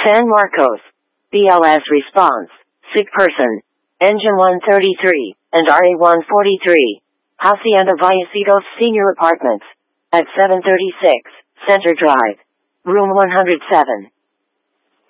San Marcos. BLS response. Sick person. Engine 133, and RA 143. Hacienda Vallecitos Senior Apartments. At 736, Center Drive. Room 107.